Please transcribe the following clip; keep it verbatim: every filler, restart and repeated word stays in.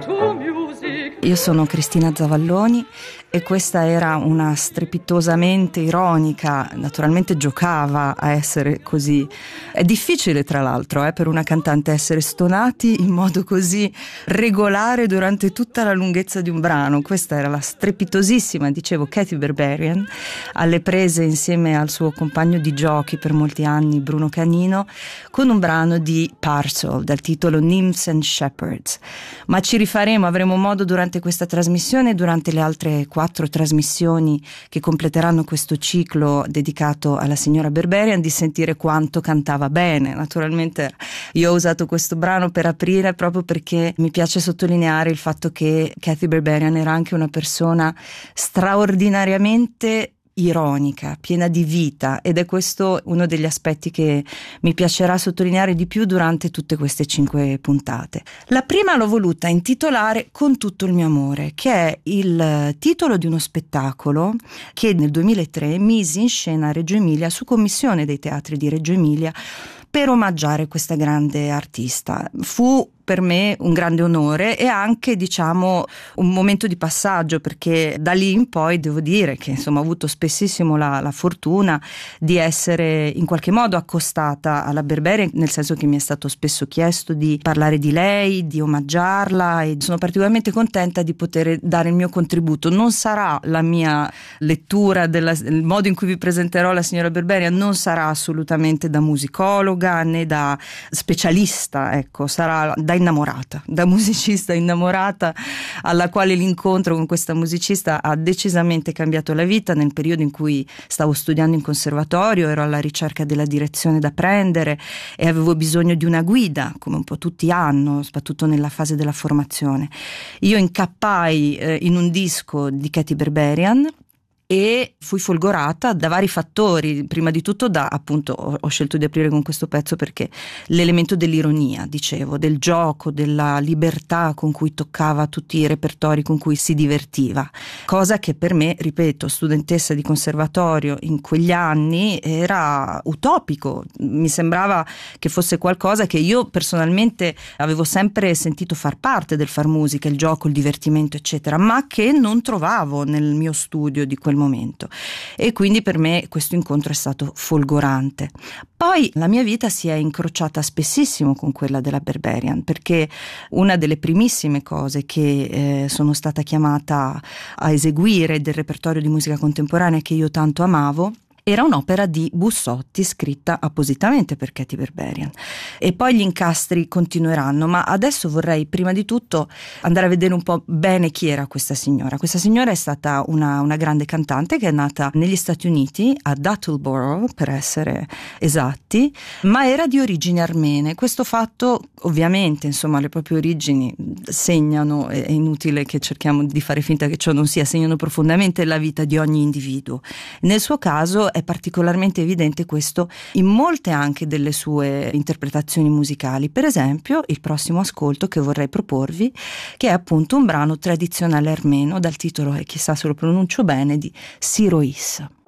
Io sono Cristina Zavalloni e questa era una strepitosamente ironica, naturalmente giocava a essere così. È difficile tra l'altro eh, per una cantante essere stonati in modo così regolare durante tutta la lunghezza di un brano. Questa era la strepitosissima, dicevo, Katy Berberian, alle prese insieme al suo compagno di giochi per molti anni, Bruno Canino, con un brano di Parcel dal titolo Nymphs and Shepherds. Ma ci rifaremo, avremo modo durante questa trasmissione, durante le altre quattro trasmissioni che completeranno questo ciclo dedicato alla signora Berberian, di sentire quanto cantava bene. Naturalmente io ho usato questo brano per aprire proprio perché mi piace sottolineare il fatto che Katy Berberian era anche una persona straordinariamente ironica, piena di vita, ed è questo uno degli aspetti che mi piacerà sottolineare di più durante tutte queste cinque puntate. La prima l'ho voluta intitolare Con tutto il mio amore, che è il titolo di uno spettacolo che nel duemilatré misi in scena a Reggio Emilia su commissione dei teatri di Reggio Emilia per omaggiare questa grande artista. Fu per me un grande onore e anche, diciamo, un momento di passaggio, perché da lì in poi devo dire che insomma ho avuto spessissimo la, la fortuna di essere in qualche modo accostata alla Berberian, nel senso che mi è stato spesso chiesto di parlare di lei, di omaggiarla, e sono particolarmente contenta di poter dare il mio contributo. Non sarà la mia lettura della, del modo in cui vi presenterò la signora Berberian, non sarà assolutamente da musicologa né da specialista, ecco, sarà da innamorata, da musicista innamorata, alla quale l'incontro con questa musicista ha decisamente cambiato la vita. Nel periodo in cui stavo studiando in conservatorio ero alla ricerca della direzione da prendere e avevo bisogno di una guida, come un po' tutti hanno, soprattutto nella fase della formazione. Io incappai eh, in un disco di Katy Berberian e fui folgorata da vari fattori. Prima di tutto da, appunto, ho, ho scelto di aprire con questo pezzo perché l'elemento dell'ironia, dicevo, del gioco, della libertà con cui toccava tutti i repertori con cui si divertiva, cosa che per me, ripeto, studentessa di conservatorio in quegli anni, era utopico. Mi sembrava che fosse qualcosa che io personalmente avevo sempre sentito far parte del far musica, il gioco, il divertimento, eccetera, ma che non trovavo nel mio studio di quel momento, e quindi per me questo incontro è stato folgorante. Poi la mia vita si è incrociata spessissimo con quella della Berberian, perché una delle primissime cose che eh, sono stata chiamata a eseguire del repertorio di musica contemporanea che io tanto amavo era un'opera di Bussotti scritta appositamente per Katy Berberian, e poi gli incastri continueranno. Ma adesso vorrei prima di tutto andare a vedere un po' bene chi era questa signora. Questa signora è stata una, una grande cantante che è nata negli Stati Uniti, ad Attleboro per essere esatti, ma era di origini armene. Questo fatto ovviamente, insomma, le proprie origini segnano, è inutile che cerchiamo di fare finta che ciò non sia, segnano profondamente la vita di ogni individuo. Nel suo caso è particolarmente evidente questo in molte anche delle sue interpretazioni musicali. Per esempio il prossimo ascolto che vorrei proporvi, che è appunto un brano tradizionale armeno dal titolo, e chissà se lo pronuncio bene, di Sirois.